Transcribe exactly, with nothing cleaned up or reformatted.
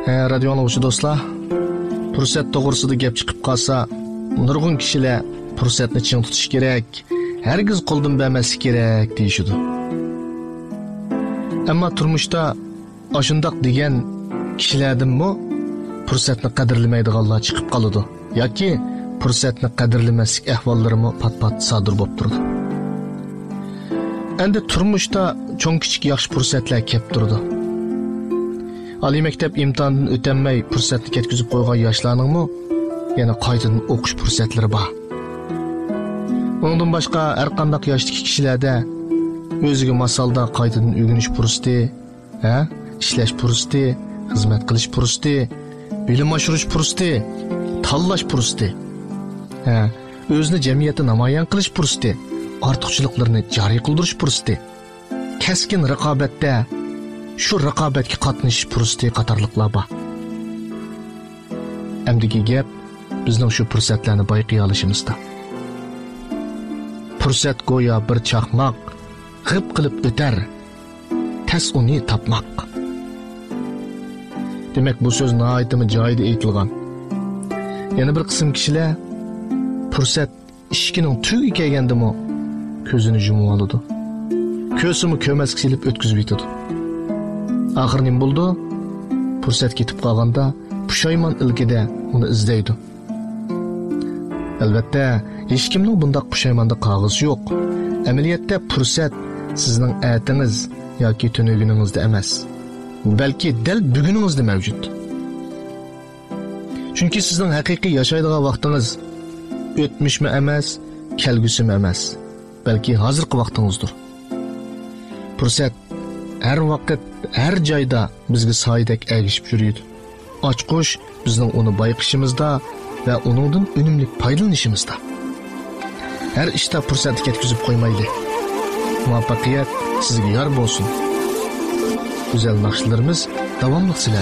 He, radyo anlıqçı dostlar, fursat to'g'risida gap chiqib qolsa, nurg'un kishilar fursatni ching tutish kerak, hargiz qo'ldan bermaslik kerak deyishidi. Ammo turmushda ashundoq degan kishilardanmi fursatni qadrlamaydiganlar chiqib qoladi yoki fursatni qadrlamaslik ahvollarimi pat-pat sodir bo'lib turadi. Endi turmushda cho'ng kichik yaxshi fursatlar kelib turadi. Ali maktab imtihondan o'tolmay fursatni ketkizib qo'ygan yoshlarningmi yana qaytadan o'qish fursatlari bor. Bundan boshqa har qanday yoshdagi kishilarda o'ziga masalda qaytadan o'rganish fursati, ha, ishlash fursati, xizmat qilish fursati, bilim oshirish fursati, tanlash fursati, ha, o'zini jamiyatda namoyon qilish fursati, ortiqchiliklarni joriy qildirish fursati, keskin raqobatda shu raqobatga qatnashish fursati qatorliqlar bor. Amdagi gap bizning shu fursatlarni bayqay olishimizda. Fursat go'yo bir chaqmoq, g'ib qilib o'tar, tas uni topmoq. Demak, bu so'z nihoyatda joyida aytilgan. Yana bir qism kishilar fursat ishkining tugi kelgandimi ko'zini yumib oladi. Ko'zini ko'masga silib o'tkazib yetadi. Axir nim bo'ldi? Fursat ketib qolganda pushaymon ilkida uni izlaydi. Albatta, hech kimning bunday pushaymonda qog'ozi yo'q. Amaliyotda fursat sizning atingiz yoki tunuguningizda emas, balki dal buguningizda mavjud. Chunki sizning haqiqiy yashaydigan vaqtingiz o'tmishmi emas, kelgusimi emas, balki hozirgi vaqtingizdir. Fursat har vaqt, har joyda bizga soyidek ergishib yuradi. Ochqush bizning uni bayqishimizda va uningdan unumli foydalanishimizda. Har ishda fursatni ketkizib qo'ymaydi. Muvaffaqiyat sizga yor bo'lsin. Güzel naqshlarimiz davomli sizlar